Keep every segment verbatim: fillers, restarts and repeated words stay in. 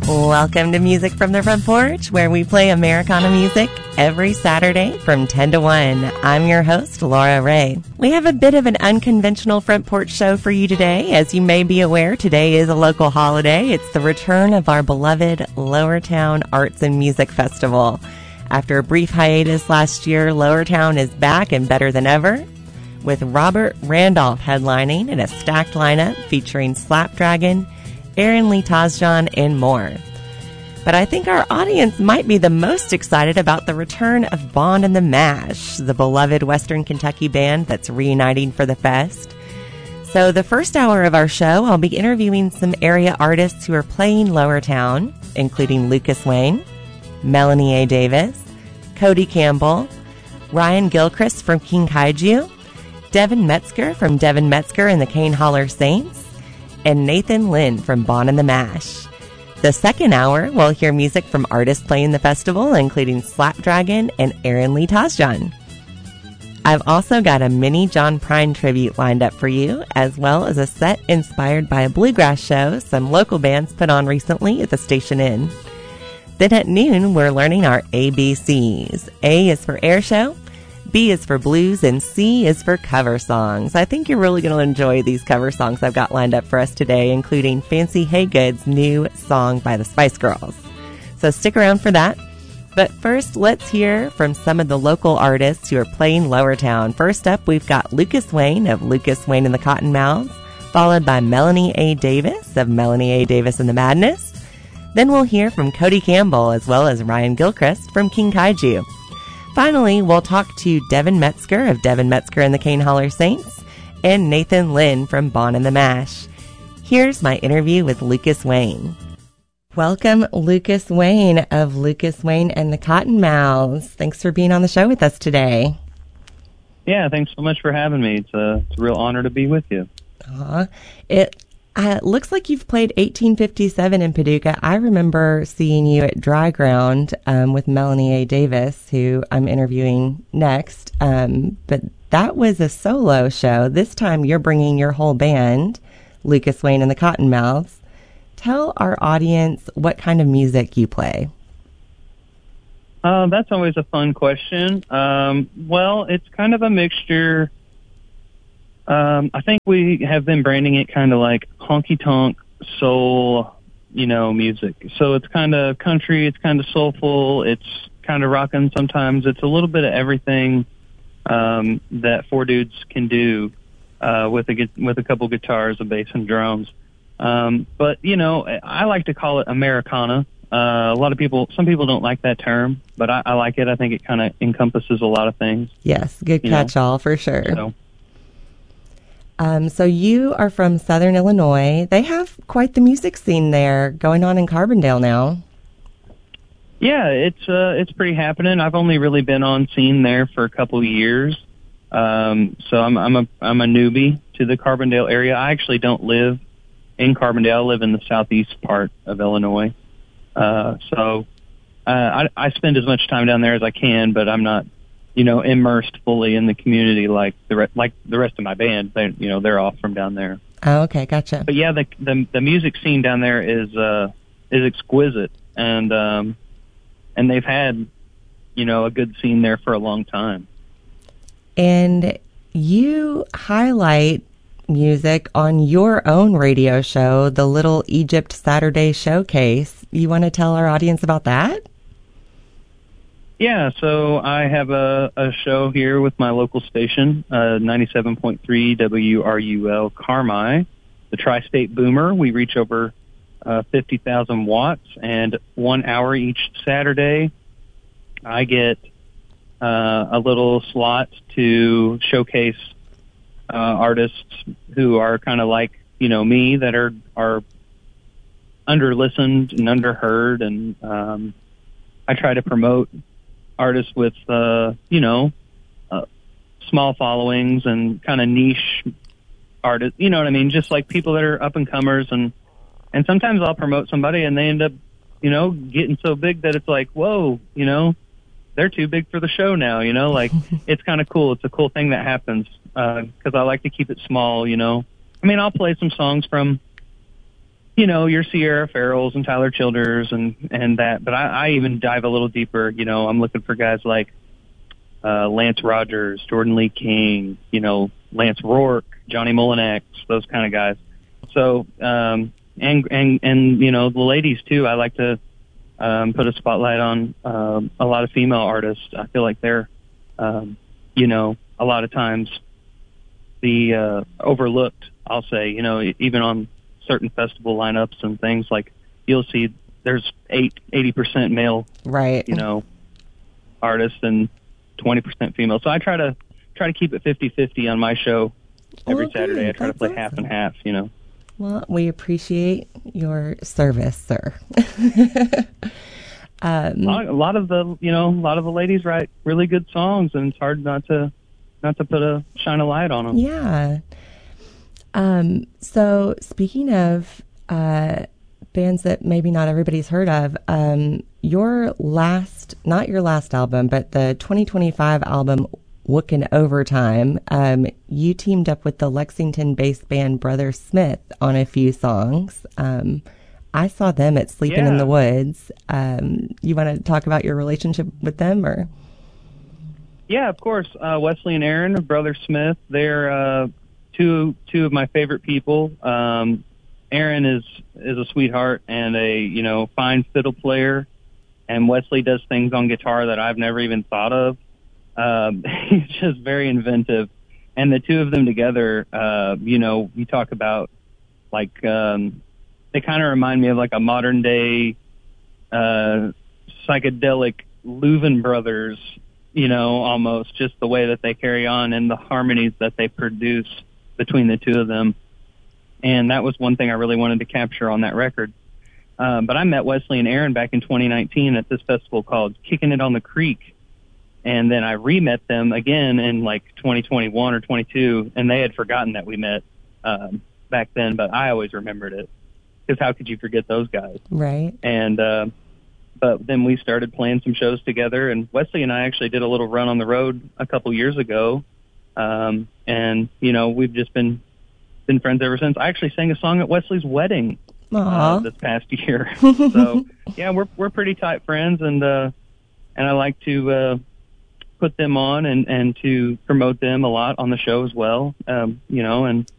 Welcome to Music from the Front Porch, where we play Americana music every Saturday from ten to one. I'm your host, Laura Ray. We have a bit of an unconventional Front Porch show for you today. As you may be aware, today is a local holiday. It's the return of our beloved Lowertown Arts and Music Festival. After a brief hiatus last year, Lowertown is back and better than ever, with Robert Randolph headlining in a stacked lineup featuring Slapdragon, Aaron Lee Tasjan, and more. But I think our audience might be the most excited about the return of Bond and the Mash, the beloved Western Kentucky band that's reuniting for the fest. So the first hour of our show, I'll be interviewing some area artists who are playing Lowertown, including Lucas Wayne, Melanie A. Davis, Cody Campbell, Ryan Gilchrist from King Kaiju, Devin Metzger from Devin Metzger and the Cane Holler Saints, and Nathan Lynn from Bond and the Mash. The second hour, we'll hear music from artists playing the festival, including Slapdragon and Aaron Lee Tasjan. I've also got a mini John Prine tribute lined up for you, as well as a set inspired by a bluegrass show some local bands put on recently at the Station Inn. Then at noon, we're learning our A B Cs. A is for air show, B is for blues, and C is for cover songs. I think you're really going to enjoy these cover songs I've got lined up for us today, including Fancy Haygood's new song by the Spice Girls. So stick around for that. But first, let's hear from some of the local artists who are playing Lowertown. First up, we've got Lucas Wayne of Lucas Wayne and the Cottonmouths, followed by Melanie A. Davis of Melanie A. Davis and the Madness. Then we'll hear from Cody Campbell as well as Ryan Gilchrist from King Kaiju. Finally, we'll talk to Devin Metzger of Devin Metzger and the Cane Holler Saints and Nathan Lynn from Bond and the Mash. Here's my interview with Lucas Wayne. Welcome, Lucas Wayne of Lucas Wayne and the Cottonmouths. Thanks for being on the show with us today. Yeah, thanks so much for having me. It's a, it's a real honor to be with you. Aw, it uh, looks like you've played eighteen fifty-seven in Paducah. I remember seeing you at Dry Ground um, with Melanie A. Davis, who I'm interviewing next. Um, but that was a solo show. This time you're bringing your whole band, Lucas Wayne and the Cottonmouths. Tell our audience what kind of music you play. Uh, that's always a fun question. Um, well, it's kind of a mixture. Um, I think we have been branding it kind of like honky-tonk soul, you know, music. So it's kind of country, it's kind of soulful, it's kind of rockin' sometimes. It's a little bit of everything um, that four dudes can do uh, with a with a couple guitars, a bass, and drums. Um, but, you know, I like to call it Americana. Uh, a lot of people, some people don't like that term, but I, I like it. I think it kind of encompasses a lot of things. Yes, good catch-all for sure. So, Um, so you are from Southern Illinois. They have quite the music scene there going on in Carbondale now. Yeah, it's uh, it's pretty happening. I've only really been on scene there for a couple of years, um, so I'm I'm a I'm a newbie to the Carbondale area. I actually don't live in Carbondale. I live in the southeast part of Illinois, uh, so uh, I, I spend as much time down there as I can, but I'm not, you know, immersed fully in the community like the re- like the rest of my band. They, you know, they're all from down there. Oh, okay, gotcha. But yeah, the the, the music scene down there is uh, is exquisite, and um, and they've had, you know, a good scene there for a long time. And you highlight music on your own radio show, the Little Egypt Saturday Showcase. You want to tell our audience about that? Yeah, so I have a, a show here with my local station, uh, ninety-seven point three W R U L Carmi, the Tri-State Boomer. We reach over uh, fifty thousand watts, and one hour each Saturday, I get uh, a little slot to showcase uh, artists who are kind of like, you know, me, that are, are under-listened and underheard, and um, I try to promote artists with, uh, you know, uh, small followings and kind of niche artists, you know what I mean? Just like people that are up and comers, and, and sometimes I'll promote somebody and they end up, you know, getting so big that it's like, whoa, you know, they're too big for the show now, you know, like it's kind of cool. It's a cool thing that happens, uh, cause I like to keep it small, you know. I mean, I'll play some songs from, you know, your Sierra Farrells and Tyler Childers and, and that. But I, I even dive a little deeper. You know, I'm looking for guys like uh, Lance Rogers, Jordan Lee King, you know, Lance Rourke, Johnny Molinex, those kind of guys. So, um, and, and, and, you know, the ladies too, I like to um, put a spotlight on um, a lot of female artists. I feel like they're, um, you know, a lot of times the uh, overlooked, I'll say, you know, even on certain festival lineups and things, like you'll see there's eight, eighty percent male, right, you know, artists and twenty percent female. So I try to try to keep it fifty-fifty on my show every well, Saturday. I try That's to play awesome. half and half, you know. Well, we appreciate your service, sir. um, a, lot, a lot of the, you know, a lot of the ladies write really good songs, and it's hard not to not to put a shine a light on them. Yeah. Um, so speaking of uh, bands that maybe not everybody's heard of, um, your last, not your last album, but the twenty twenty-five album, Wookin' Overtime, um, you teamed up with the Lexington-based band Brother Smith on a few songs. Um, I saw them at Sleeping Yeah. in the Woods. Um, you want to talk about your relationship with them, or? Yeah, of course. Uh, Wesley and Aaron of Brother Smith, they're uh, two two of my favorite people. Um, Aaron is is a sweetheart and a, you know, fine fiddle player, and Wesley does things on guitar that I've never even thought of. Um, he's just very inventive, and the two of them together, uh, you know, we talk about like um, they kind of remind me of like a modern day uh, psychedelic Louvin Brothers. You know, almost just the way that they carry on and the harmonies that they produce between the two of them. And that was one thing I really wanted to capture on that record. Um, but I met Wesley and Aaron back in twenty nineteen at this festival called Kicking It on the Creek. And then I re-met them again in like twenty twenty-one or twenty-two, and they had forgotten that we met um, back then, but I always remembered it. Because how could you forget those guys? Right. And, uh, But then we started playing some shows together, and Wesley and I actually did a little run on the road a couple years ago. Um, and, you know, we've just been been friends ever since. I actually sang a song at Wesley's wedding uh, this past year. So, yeah, we're we're pretty tight friends, and uh, and I like to uh, put them on and, and to promote them a lot on the show as well, um, you know, and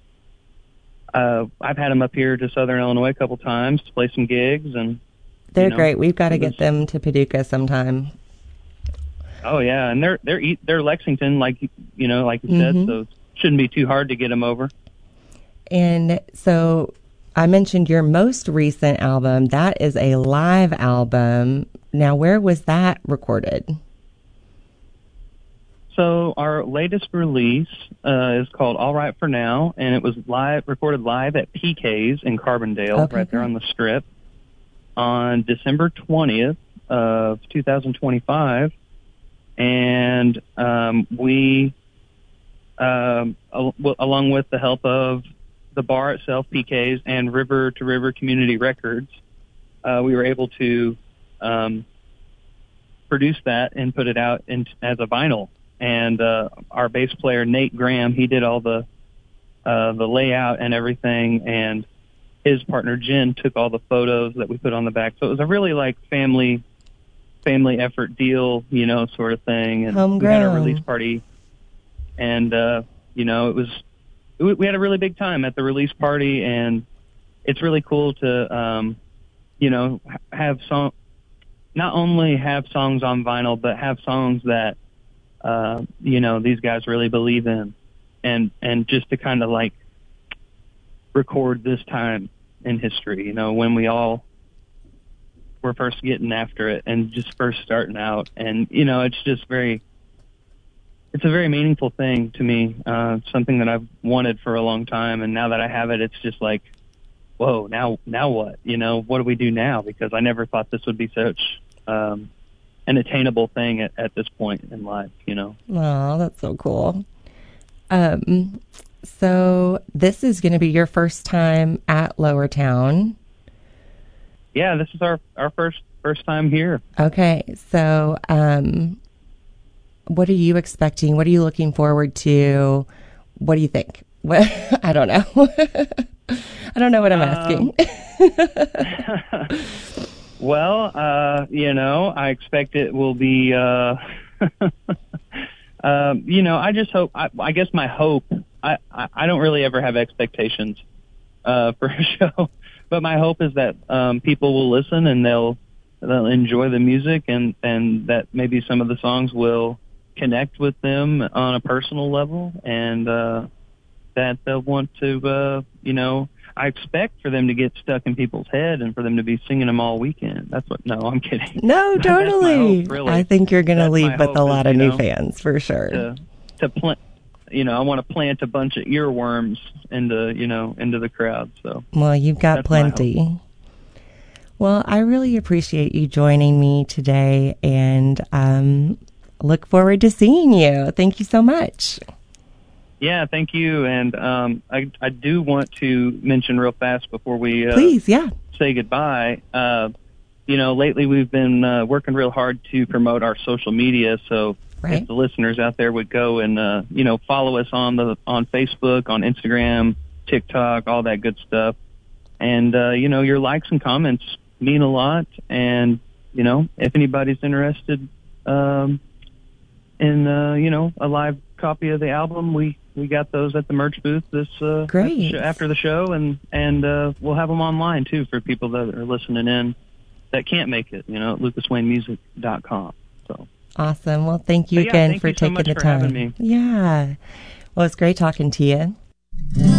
uh, I've had them up here to Southern Illinois a couple times to play some gigs, and They're you know, great. We've got to it was- get them to Paducah sometime. Oh yeah, and they're they're e- they're Lexington, like you know, like you Mhm. said, so it shouldn't be too hard to get them over. And so I mentioned your most recent album. That is a live album. Now, where was that recorded? So our latest release uh, is called All Right for Now, and it was live recorded live at P K's in Carbondale, Okay, right there good. on the Strip, on December twentieth of two thousand twenty-five, and um, we, um, al- w- along with the help of the bar itself, P K's, and River to River Community Records, uh, we were able to um, produce that and put it out in, as a vinyl. And uh, our bass player Nate Graham, he did all the uh, the layout and everything, and his partner Jen took all the photos that we put on the back. So it was a really like family family effort deal, you know, sort of thing. And we had Homegrown. a release party, and uh, you know, it was we we had a really big time at the release party, and it's really cool to um, you know ha- have song not only have songs on vinyl, but have songs that uh, you know, these guys really believe in, and and just to kind of like record this time in history, you know, when we all were first getting after it and just first starting out, and you know, it's just very, it's a very meaningful thing to me, uh, something that I've wanted for a long time, and now that I have it, it's just like, whoa, now now what, you know, what do we do now? Because I never thought this would be such um, an attainable thing at, at this point in life, you know. Oh, that's so cool. Um, so this is going to be your first time at Lower Town. Yeah, this is our, our first first time here. Okay, so um, what are you expecting? What are you looking forward to? What do you think? Well, I don't know. I don't know what I'm asking. Um, well, uh, you know, I expect it will be, uh, um, you know, I just hope, I, I guess my hope, I, I, I don't really ever have expectations uh, for a show, but my hope is that um, people will listen and they'll, they'll enjoy the music, and, and that maybe some of the songs will connect with them on a personal level, and uh, that they'll want to, uh, you know, I expect for them to get stuck in people's head and for them to be singing them all weekend. That's what, no, I'm kidding. No, totally. Hope, really. I think you're going to leave with a lot is, of new know, fans, for sure. To, to plant, you know, I want to plant a bunch of earworms into, you know, into the crowd. So, well, you've got plenty. Well, I really appreciate you joining me today, and um, look forward to seeing you. Thank you so much. Yeah, thank you. And um, I, I do want to mention real fast before we uh, Please, yeah. say goodbye. Uh, you know, lately we've been uh, working real hard to promote our social media. So right. if the listeners out there would go and, uh, you know, follow us on the on Facebook, on Instagram, TikTok, all that good stuff. And, uh, you know, your likes and comments mean a lot. And, you know, if anybody's interested um, in, uh, you know, a live copy of the album, we we got those at the merch booth this uh Great. The show, after the show, and and uh we'll have them online too for people that are listening in that can't make it, you know, at lucas wayne music dot com. So awesome. Well, thank you yeah, again thank for you so taking much the for time. having me. Yeah. Well, it's great talking to you.